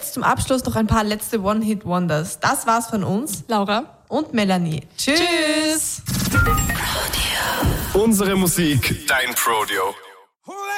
jetzt zum Abschluss noch ein paar letzte One-Hit-Wonders. Das war's von uns. Laura und Melanie. Tschüss! Unsere Musik, dein Prodeo.